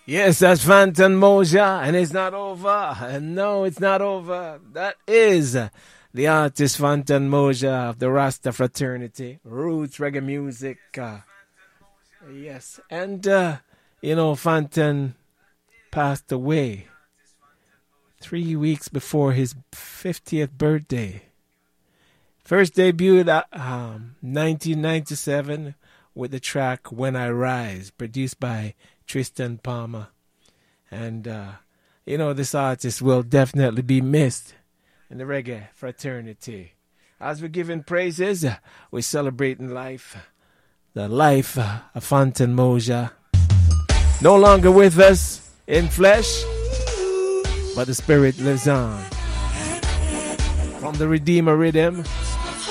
Yes, that's Phantom Moja, and it's not over. And no, it's not over. That is the artist Phantom Moja of the Rasta Fraternity, Roots Reggae Music. Yes, and Phantom passed away 3 weeks before his 50th birthday. First debuted at 1997 with the track When I Rise, produced by Tristan Palmer. And, this artist will definitely be missed in the reggae fraternity. As we're giving praises, we're celebrating life. The life of Phantom Moja. No longer with us in flesh, but the spirit lives on. From the Redeemer Rhythm,